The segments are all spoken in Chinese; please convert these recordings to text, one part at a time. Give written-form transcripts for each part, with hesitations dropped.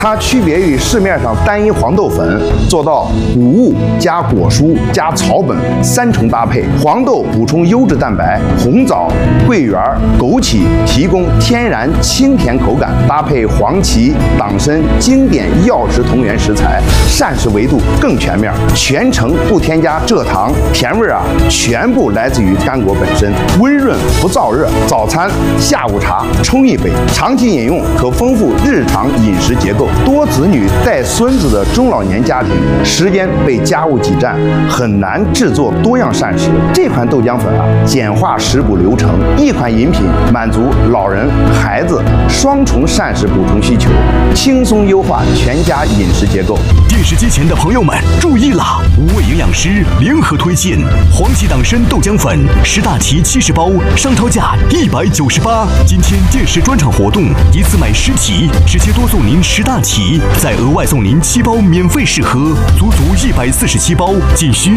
它区别于市面上单一黄豆粉，做到谷物加果蔬加草本3重搭配，黄豆补充优质蛋白，红枣、桂圆、枸杞提供天然清甜口感，搭配黄芪、党参经典药食同源食材，膳食维度更全面，全程不添加蔗糖，甜味全部来自于干果本身，温润不燥热。早餐、下午茶冲一杯，长期饮用可丰富日常饮食结构。多子女带孙子的中老年家庭，时间被家务挤占，很难制作多样膳食。这款豆浆粉简化食补流程，一款饮品满足老人、孩子双重膳食补充需求，轻松优化全家饮食结构。 电视机前的朋友们注意了，5位营养师联合推荐黄芪党参豆浆粉10大齐70包，商超价198。今天电视专场活动，一次买10提，直接多送您10大齐，再额外送您7包免费试喝，足147包，仅需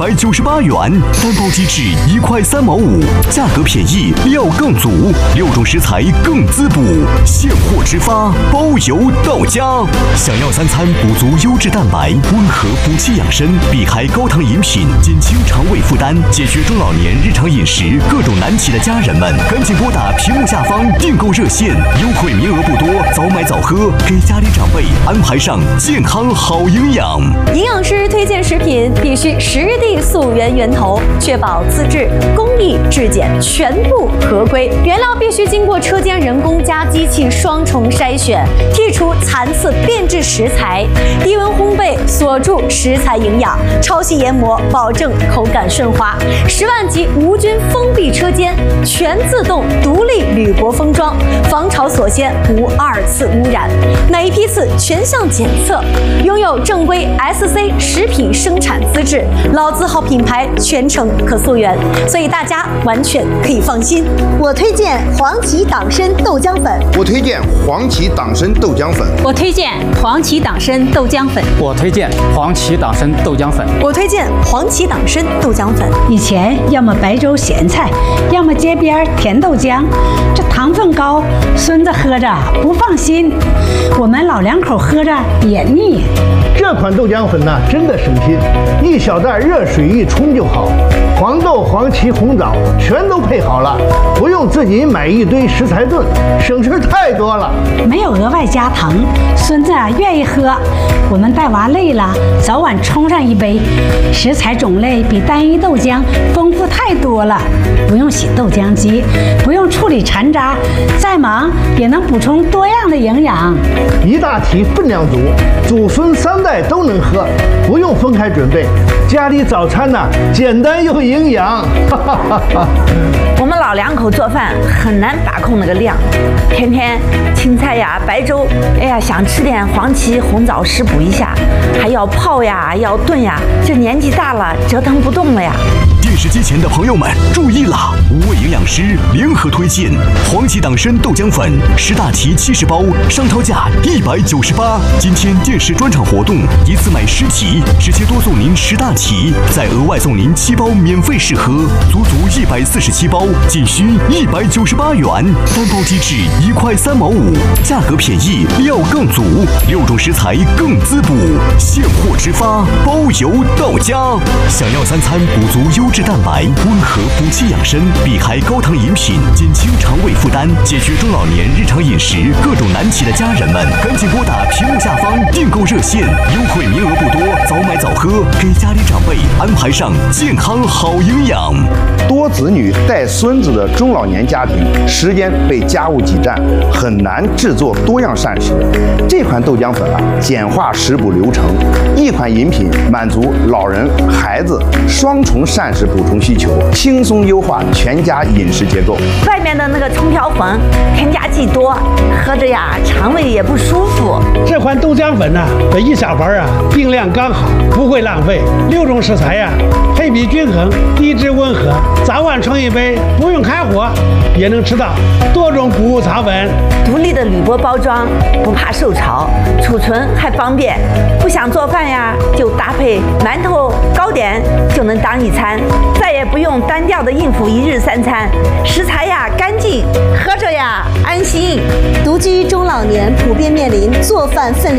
198元。单包机制1块3毛5，价格便宜，料更足，6种食材更滋补，现货直发，包邮到家。想要3餐补足优质蛋白，温和补气养生，避开高糖饮品，减轻肠胃负担，解决中老年日常饮食各种难题的家人们，赶紧拨打屏幕下方订购热线，优惠名额不多，早买早喝，给家里长辈安排上健康好营养。 营养师推荐食品必须实地溯源源头，确保资质、工艺、质检全部合规。原料必须经过车间人工加机器双重筛选，剔除残次变质食材，低温烘焙锁住食材营养，超细研磨保证口感顺滑。10万级无菌封闭车间，全自动独立铝箔封装，防潮锁鲜，无2次污染。每一批次全项检测，拥有正规 SC 食品生产资质，老字号品牌全程可溯源，所以大家完全可以放心。 我推荐黄芪党参豆浆粉， 我推荐黄芪党参豆浆粉， 我推荐黄芪党参豆浆粉， 我推荐黄芪党参豆浆粉， 我推荐黄芪党参豆浆粉。 以前要么白粥咸菜，要么街边甜豆浆，这糖分高，孙子喝着不放心，我们老两口喝着也腻。 这款豆浆粉呢，真的省心，一小袋热水一冲就好，黄豆、黄芪、红枣全都配好了，不用自己买一堆食材炖，省事太多了。 没有额外加糖，孙子愿意喝。我们带娃累了，早晚冲上一杯。食材种类比单一豆浆丰富太多了，不用洗豆浆机，不用处理残渣，再忙也能补充多样的营养。 一大提分量足，祖孙3代都能喝，不用分开准备，家里早餐呢简单又营养。 我们老两口做饭很难把控那个量，天天青菜呀、白粥，哎呀，想吃点黄芪、红枣食补一下，还要泡呀，要炖呀，这年纪大了折腾不动了呀。 电视机前的朋友们注意了，5位营养师联合推荐黄芪党参豆浆粉10大齐70包，商超价198。今天电视专场活动，一次买10提，直接多送您10大齐，再额外送您7包免费试喝，足147包，仅需198元。单包机制1块3毛5，价格便宜，料更足，6种食材更滋补，现货直发，包邮到家。想要3餐补足优质蛋白，温和补气养生，避开高糖饮品，减轻肠胃负担，解决中老年日常饮食各种难题的家人们，赶紧拨打屏幕下方订购热线，优惠名额不多，早买早喝，给家里长辈安排上健康好营养。 多子女带孙子的中老年家庭，时间被家务挤占，很难制作多样膳食。这款豆浆粉简化食补流程，一款饮品满足老人、孩子双重膳食补充需求，轻松优化全家饮食结构。 外面的那个冲调粉添加剂多，喝着呀肠胃也不舒服。 这款豆浆粉呢，这一小包定量刚好，不会浪费，6种食材配比均衡，低脂温和，早晚冲一杯，不用开火也能吃到多种谷物草本。 独立的铝箔包装，不怕受潮，储存还方便。不想做饭呀，就搭配馒头、糕点就能当一餐，再也不用单调的应付1日3餐。食材呀干净，喝着呀安心。 独居中老年普遍面临做饭